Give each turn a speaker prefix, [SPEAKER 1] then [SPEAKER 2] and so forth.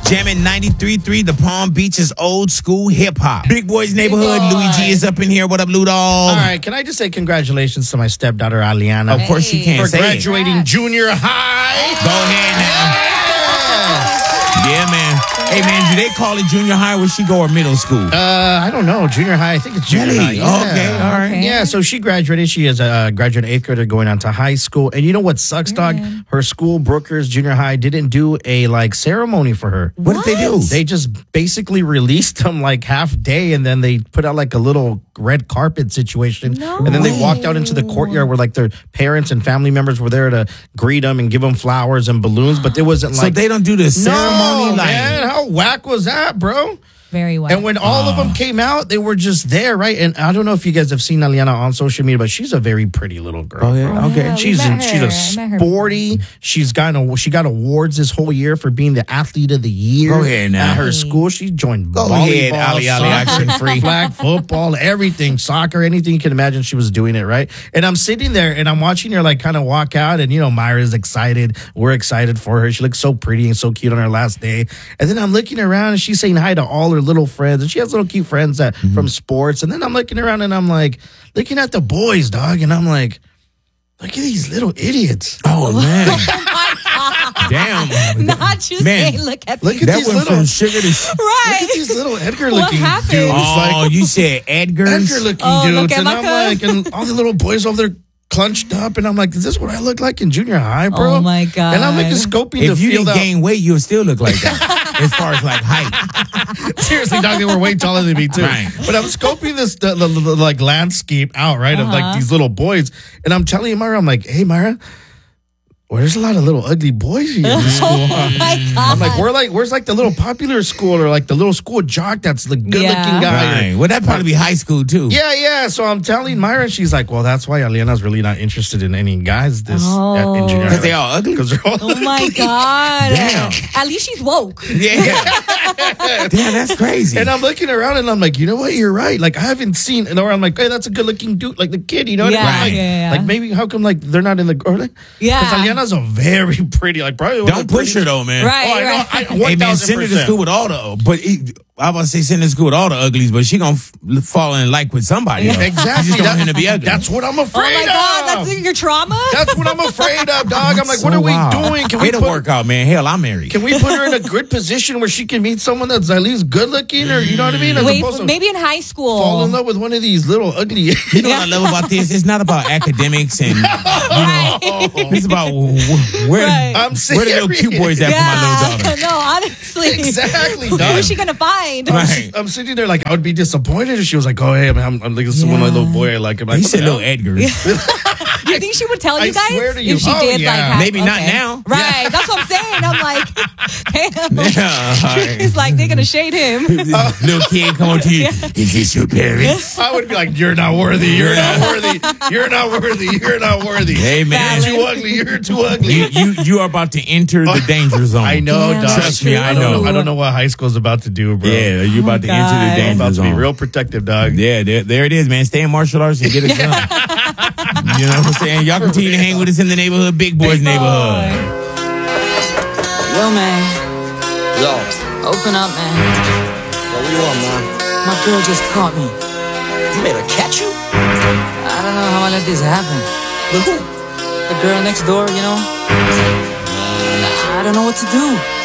[SPEAKER 1] Jamming 93.3, the Palm Beaches old school hip hop. Big Boys Neighborhood.
[SPEAKER 2] Boy.
[SPEAKER 1] Luigi is up in here. What up, Ludo?
[SPEAKER 2] All right, can I just say congratulations to my stepdaughter, Aliana.
[SPEAKER 1] Of course you can.
[SPEAKER 2] For
[SPEAKER 1] Say it.
[SPEAKER 2] graduating junior high.
[SPEAKER 1] Go ahead now. Yeah, man. Hey, man, do they call it junior high where she go or middle school?
[SPEAKER 2] I don't know. Junior high. I think it's junior high. Yeah.
[SPEAKER 1] Okay, all right.
[SPEAKER 3] Okay.
[SPEAKER 2] Yeah, so she graduated. She is a graduate 8th grader going on to high school. And you know what sucks, dog? Her school, Brookers Junior High, didn't do a ceremony for her.
[SPEAKER 1] What did they do?
[SPEAKER 2] They just basically released them like half day, and then they put out like a little red carpet situation.
[SPEAKER 3] No.
[SPEAKER 2] And then they walked out into the courtyard where like their parents and family members were there to greet them and give them flowers and balloons. But it wasn't
[SPEAKER 1] So
[SPEAKER 2] like
[SPEAKER 1] they don't do the ceremony
[SPEAKER 2] no,
[SPEAKER 1] like
[SPEAKER 2] man, how whack was that, bro?
[SPEAKER 3] Very well.
[SPEAKER 2] And when all of them came out, they were just there, right? And I don't know if you guys have seen Aliana on social media, but she's a very pretty little girl.
[SPEAKER 1] Oh, yeah? Okay.
[SPEAKER 3] Yeah, we
[SPEAKER 2] She's
[SPEAKER 3] met
[SPEAKER 2] she's
[SPEAKER 3] her.
[SPEAKER 2] a
[SPEAKER 3] I met her
[SPEAKER 2] sporty. She got awards this whole year for being the athlete of the year.
[SPEAKER 1] Go ahead now.
[SPEAKER 2] At her school, she joined
[SPEAKER 1] Go
[SPEAKER 2] volleyball,
[SPEAKER 1] ahead, Ali, action free.
[SPEAKER 2] flag football, everything, soccer, anything you can imagine. She was doing it, right? And I'm sitting there and I'm watching her like kind of walk out, and you know Myra's excited. We're excited for her. She looks so pretty and so cute on her last day. And then I'm looking around and she's saying hi to all her little friends, and she has little cute friends that from sports. And then I'm looking around and I'm like looking at the boys, dog, and I'm like, look at these little idiots.
[SPEAKER 1] Oh, man.
[SPEAKER 3] Oh my God.
[SPEAKER 1] Damn.
[SPEAKER 3] Not you
[SPEAKER 1] Man,
[SPEAKER 3] say, look at
[SPEAKER 2] Look
[SPEAKER 3] these.
[SPEAKER 2] at
[SPEAKER 1] That
[SPEAKER 2] these
[SPEAKER 1] went
[SPEAKER 2] little
[SPEAKER 1] from sugar to...
[SPEAKER 3] Right.
[SPEAKER 2] Look at these little Edgar
[SPEAKER 3] What
[SPEAKER 2] looking
[SPEAKER 3] happened?
[SPEAKER 2] dudes.
[SPEAKER 1] Oh,
[SPEAKER 2] Like
[SPEAKER 1] you said Edgar's?
[SPEAKER 2] Edgar looking
[SPEAKER 3] Oh, look
[SPEAKER 2] dudes.
[SPEAKER 3] at
[SPEAKER 2] And
[SPEAKER 3] my
[SPEAKER 2] I'm
[SPEAKER 3] cuz.
[SPEAKER 2] like, and all the little boys over there clunched up, and I'm like, is this what I look like in junior high, bro?
[SPEAKER 3] Oh, my God.
[SPEAKER 2] And I'm like scoping to
[SPEAKER 1] If you
[SPEAKER 2] feel
[SPEAKER 1] didn't
[SPEAKER 2] that.
[SPEAKER 1] gain weight, you'll still look like that. As far as like height.
[SPEAKER 2] Seriously, dog, they were way taller than me too.
[SPEAKER 1] Right.
[SPEAKER 2] But I'm scoping this the like landscape out, right, of like these little boys, and I'm telling Myra, I'm like, hey, Myra, well, there's a lot of little ugly boys here in this school.
[SPEAKER 3] Oh my God.
[SPEAKER 2] I'm like, where's like the little popular school or like the little school jock that's the good looking
[SPEAKER 3] Yeah.
[SPEAKER 2] guy?
[SPEAKER 1] Right. Well, that'd probably be high school, too.
[SPEAKER 2] Yeah. So I'm telling Myra, and she's like, well, that's why Aliena's really not interested in any guys in junior high.
[SPEAKER 1] Because they all ugly?
[SPEAKER 2] Because they're all
[SPEAKER 3] Oh my God.
[SPEAKER 1] Damn.
[SPEAKER 3] At least she's woke.
[SPEAKER 1] Yeah. Damn, that's crazy.
[SPEAKER 2] And I'm looking around and I'm like, you know what? You're right. Like, I haven't seen, and or I'm like, hey, that's a good looking dude, like the kid, you know what
[SPEAKER 3] Yeah,
[SPEAKER 2] I mean? Like,
[SPEAKER 3] yeah.
[SPEAKER 2] like maybe how come like they're not in the, or like,
[SPEAKER 3] Yeah.
[SPEAKER 2] because Aliena's a very pretty, like probably one of
[SPEAKER 1] Don't
[SPEAKER 2] the
[SPEAKER 1] push her,
[SPEAKER 2] prettiest-
[SPEAKER 1] though, man.
[SPEAKER 3] Right,
[SPEAKER 2] Oh, I know.
[SPEAKER 3] right.
[SPEAKER 1] Hey, man, send her to
[SPEAKER 2] 1000%.
[SPEAKER 1] school with all the... But I was about to say send her to school with all the uglies, but she gonna fall in like with somebody. though.
[SPEAKER 2] Exactly.
[SPEAKER 1] You just don't want him to be ugly.
[SPEAKER 2] That's what I'm
[SPEAKER 3] Oh
[SPEAKER 2] afraid
[SPEAKER 3] my God.
[SPEAKER 2] of.
[SPEAKER 3] That's your trauma?
[SPEAKER 2] That's what I'm afraid of, dog. I'm like, what are we doing? Can we
[SPEAKER 1] It'll
[SPEAKER 2] put,
[SPEAKER 1] work out, man. Hell, I'm married.
[SPEAKER 2] Can we put her in a good position where she can meet someone that's at least good looking, or you know what I mean? As
[SPEAKER 3] Wait,
[SPEAKER 2] opposed to
[SPEAKER 3] maybe in high school.
[SPEAKER 2] fall in love with one of these little ugly.
[SPEAKER 1] You know what I love about this? It's not about academics and, you know, it's about where,
[SPEAKER 3] Right.
[SPEAKER 2] I'm
[SPEAKER 1] where the little cute boys at for my little daughter.
[SPEAKER 3] No, honestly.
[SPEAKER 2] Exactly,
[SPEAKER 3] Who
[SPEAKER 2] dog.
[SPEAKER 3] is she gonna find?
[SPEAKER 1] Right.
[SPEAKER 2] I'm sitting there like I would be disappointed if she was like, "Oh, hey, I'm like this is one little boy I like." I'm like,
[SPEAKER 1] He
[SPEAKER 2] what
[SPEAKER 1] said
[SPEAKER 2] the
[SPEAKER 1] little
[SPEAKER 2] hell?
[SPEAKER 1] Edgar.
[SPEAKER 3] Do you think she would tell
[SPEAKER 2] I
[SPEAKER 3] you guys
[SPEAKER 2] swear to you.
[SPEAKER 3] if she
[SPEAKER 2] Oh,
[SPEAKER 3] did?
[SPEAKER 2] yeah.
[SPEAKER 3] Like, have,
[SPEAKER 1] Maybe not now.
[SPEAKER 3] Right. That's what I'm saying. I'm like, damn.
[SPEAKER 1] Yeah, all right.
[SPEAKER 3] It's like they're gonna shade him.
[SPEAKER 1] Little kid come up to you. Is this your parents?
[SPEAKER 2] I would be like, "You're not worthy. You're not worthy. You're not worthy. You're not worthy.
[SPEAKER 1] Hey, man.
[SPEAKER 2] You're too ugly. You're too ugly."
[SPEAKER 1] You are about to enter the danger zone.
[SPEAKER 2] I know,
[SPEAKER 3] Yeah,
[SPEAKER 2] dog.
[SPEAKER 1] Trust me, I know.
[SPEAKER 2] I don't know what high school's about to do, bro.
[SPEAKER 1] Yeah, you're about to enter
[SPEAKER 3] God.
[SPEAKER 1] the
[SPEAKER 2] I'm
[SPEAKER 1] danger
[SPEAKER 2] about to be
[SPEAKER 1] zone.
[SPEAKER 2] real protective, dog.
[SPEAKER 1] Yeah, there it is, man. Stay in martial arts and get it done. You know what I'm saying? Y'all continue to hang with us in the neighborhood, Big Boys neighborhood.
[SPEAKER 4] Yo, man.
[SPEAKER 5] Yo,
[SPEAKER 4] Open up, man.
[SPEAKER 5] what you want, man?
[SPEAKER 4] My girl just caught me.
[SPEAKER 5] You made her catch you?
[SPEAKER 4] I don't know how I let this happen.
[SPEAKER 5] With who?
[SPEAKER 4] The girl next door, you know? I don't know what to do.